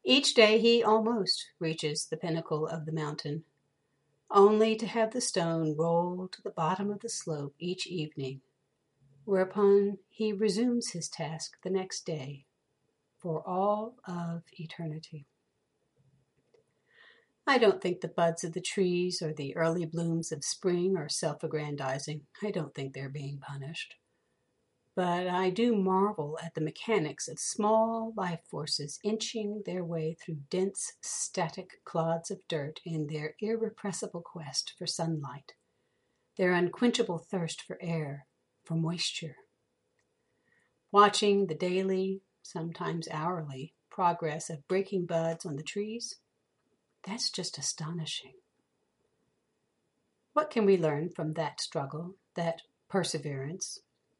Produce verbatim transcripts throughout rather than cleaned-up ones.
Each day he almost reaches the pinnacle of the mountain, only to have the stone roll to the bottom of the slope each evening, whereupon he resumes his task the next day for all of eternity. I don't think the buds of the trees or the early blooms of spring are self-aggrandizing. I don't think they're being punished. But I do marvel at the mechanics of small life forces inching their way through dense, static clods of dirt in their irrepressible quest for sunlight, their unquenchable thirst for air, for moisture. Watching the daily, sometimes hourly, progress of breaking buds on the trees, that's just astonishing. What can we learn from that struggle, that perseverance?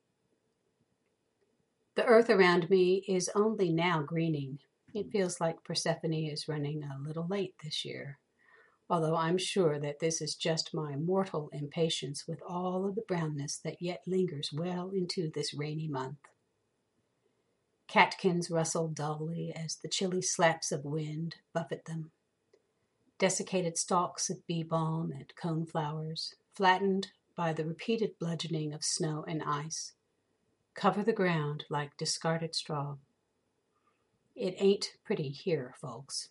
The earth around me is only now greening. It feels like Persephone is running a little late this year, although I'm sure that this is just my mortal impatience with all of the brownness that yet lingers well into this rainy month. Catkins rustle dully as the chilly slaps of wind buffet them. Desiccated stalks of bee balm and coneflowers, flattened by the repeated bludgeoning of snow and ice, cover the ground like discarded straw. It ain't pretty here, folks.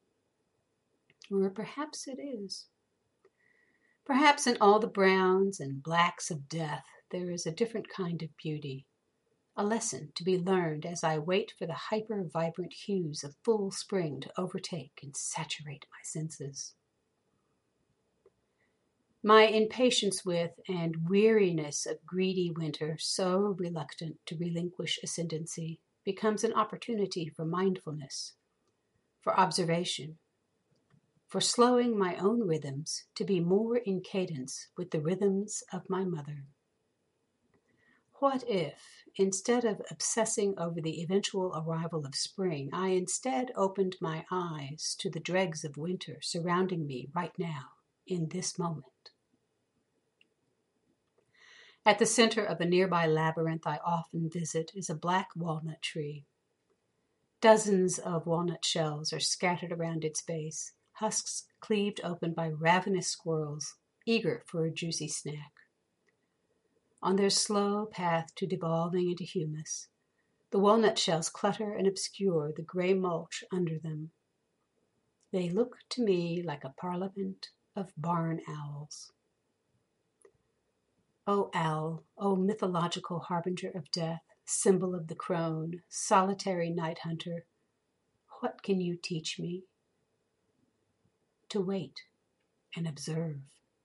Or perhaps it is. Perhaps in all the browns and blacks of death there is a different kind of beauty, a lesson to be learned as I wait for the hyper-vibrant hues of full spring to overtake and saturate my senses. My impatience with and weariness of greedy winter, so reluctant to relinquish ascendancy, becomes an opportunity for mindfulness, for observation, for slowing my own rhythms to be more in cadence with the rhythms of my mother. What if, instead of obsessing over the eventual arrival of spring, I instead opened my eyes to the dregs of winter surrounding me right now, in this moment? At the center of a nearby labyrinth I often visit is a black walnut tree. Dozens of walnut shells are scattered around its base, husks cleaved open by ravenous squirrels, eager for a juicy snack. On their slow path to devolving into humus, the walnut shells clutter and obscure the gray mulch under them. They look to me like a parliament of barn owls. O owl, O mythological harbinger of death, symbol of the crone, solitary night hunter, what can you teach me? To wait and observe.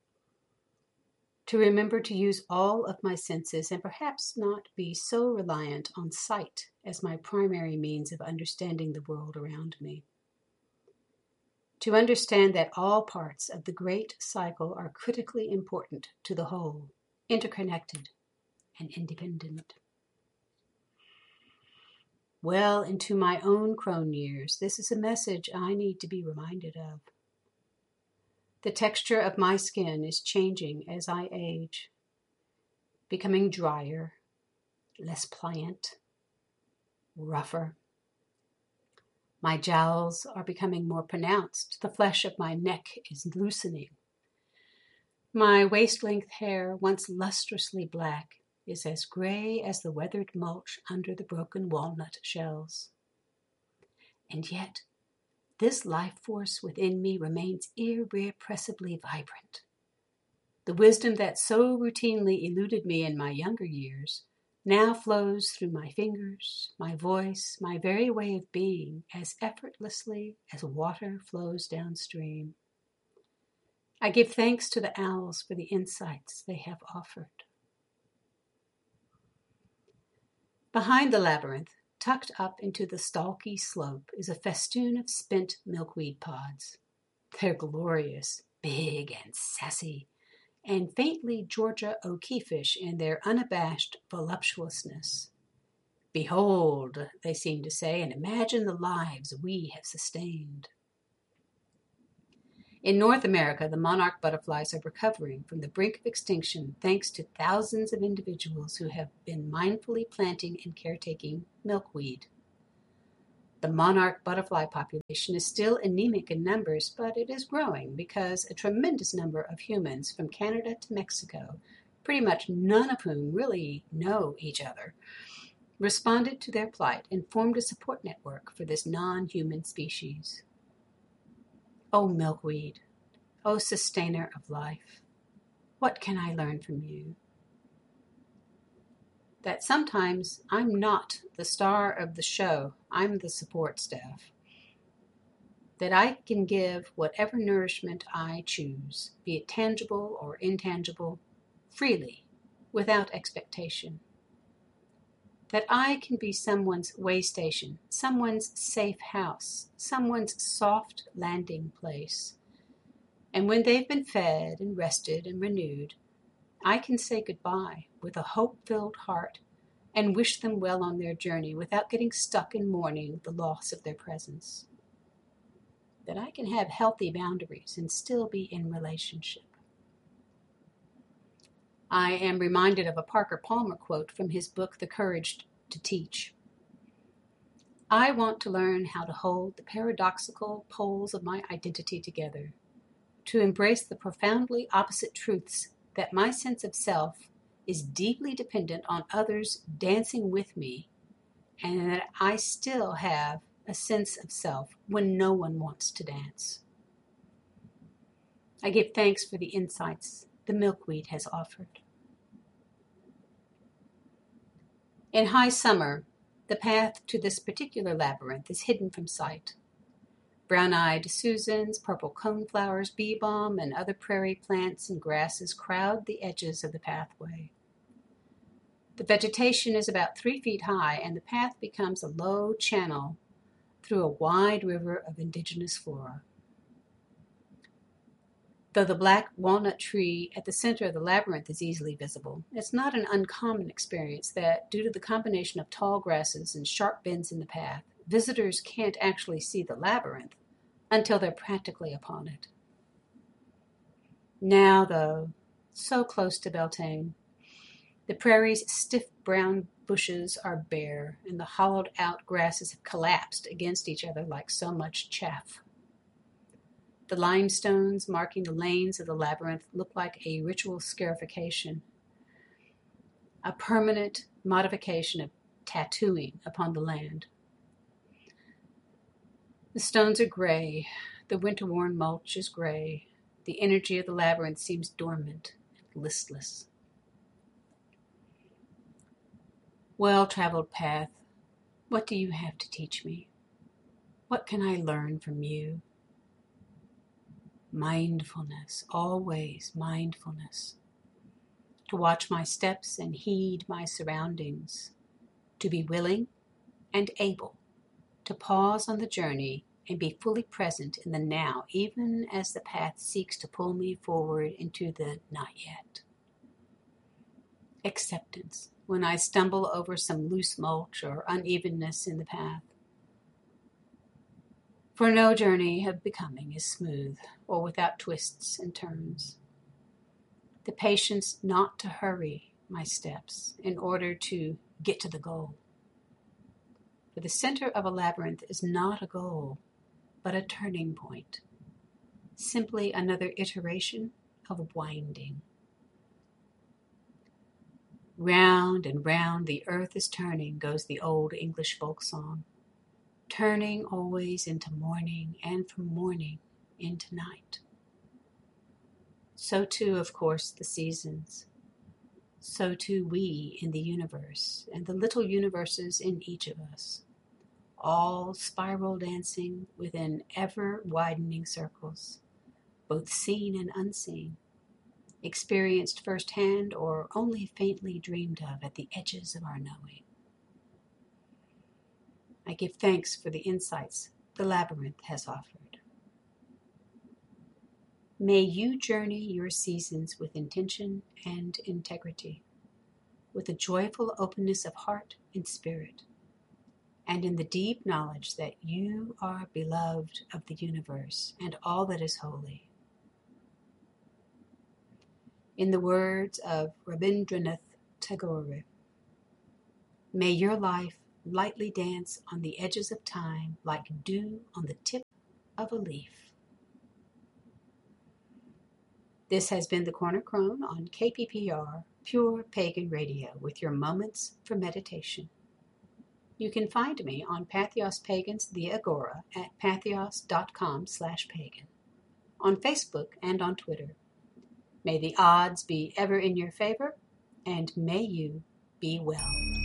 To remember to use all of my senses and perhaps not be so reliant on sight as my primary means of understanding the world around me. To understand that all parts of the great cycle are critically important to the whole, interconnected and independent. Well into my own crone years, this is a message I need to be reminded of. The texture of my skin is changing as I age, becoming drier, less pliant, rougher. My jowls are becoming more pronounced. The flesh of my neck is loosening. My waist-length hair, once lustrously black, is as gray as the weathered mulch under the broken walnut shells. And yet, this life force within me remains irrepressibly vibrant. The wisdom that so routinely eluded me in my younger years now flows through my fingers, my voice, my very way of being, as effortlessly as water flows downstream. I give thanks to the owls for the insights they have offered. Behind the labyrinth, tucked up into the stalky slope, is a festoon of spent milkweed pods. They're glorious, big and sassy, and faintly Georgia O'Keeffe-ish in their unabashed voluptuousness. Behold, they seem to say, and imagine the lives we have sustained. In North America, the monarch butterflies are recovering from the brink of extinction thanks to thousands of individuals who have been mindfully planting and caretaking milkweed. The monarch butterfly population is still anemic in numbers, but it is growing because a tremendous number of humans from Canada to Mexico, pretty much none of whom really know each other, responded to their plight and formed a support network for this non-human species. O milkweed, O sustainer of life, what can I learn from you? That sometimes I'm not the star of the show, I'm the support staff. That I can give whatever nourishment I choose, be it tangible or intangible, freely, without expectation. That I can be someone's way station, someone's safe house, someone's soft landing place. And when they've been fed and rested and renewed, I can say goodbye with a hope-filled heart and wish them well on their journey without getting stuck in mourning the loss of their presence. That I can have healthy boundaries and still be in relationship. I am reminded of a Parker Palmer quote from his book, The Courage to Teach. I want to learn how to hold the paradoxical poles of my identity together, to embrace the profoundly opposite truths that my sense of self is deeply dependent on others dancing with me, and that I still have a sense of self when no one wants to dance. I give thanks for the insights the milkweed has offered. In high summer, the path to this particular labyrinth is hidden from sight. Brown-eyed Susans, purple coneflowers, bee balm, and other prairie plants and grasses crowd the edges of the pathway. The vegetation is about three feet high, and the path becomes a low channel through a wide river of indigenous flora. Though the black walnut tree at the center of the labyrinth is easily visible, it's not an uncommon experience that, due to the combination of tall grasses and sharp bends in the path, visitors can't actually see the labyrinth until they're practically upon it. Now, though, so close to Beltane, the prairie's stiff brown bushes are bare, and the hollowed-out grasses have collapsed against each other like so much chaff. The limestones marking the lanes of the labyrinth look like a ritual scarification, a permanent modification of tattooing upon the land. The stones are gray, the winter-worn mulch is gray, the energy of the labyrinth seems dormant and listless. Well-traveled path, what do you have to teach me? What can I learn from you? Mindfulness, always mindfulness. To watch my steps and heed my surroundings. To be willing and able to pause on the journey and be fully present in the now, even as the path seeks to pull me forward into the not yet. Acceptance when I stumble over some loose mulch or unevenness in the path. For no journey of becoming is smooth or without twists and turns. The patience not to hurry my steps in order to get to the goal. For the center of a labyrinth is not a goal, but a turning point. Simply another iteration of winding. Round and round the earth is turning, goes the old English folk song. Turning always into morning, and from morning into night. So too, of course, the seasons. So too we in the universe, and the little universes in each of us. All spiral dancing within ever-widening circles, both seen and unseen, experienced firsthand or only faintly dreamed of at the edges of our knowing. I give thanks for the insights the labyrinth has offered. May you journey your seasons with intention and integrity, with a joyful openness of heart and spirit, and in the deep knowledge that you are beloved of the universe and all that is holy. In the words of Rabindranath Tagore, may your life lightly dance on the edges of time like dew on the tip of a leaf. This has been the Corner Crone on K P P R, Pure Pagan Radio, with your moments for meditation. You can find me on Patheos Pagans, the Agora, at patheos.com slash pagan, on Facebook and on Twitter. May the odds be ever in your favor, and may you be well.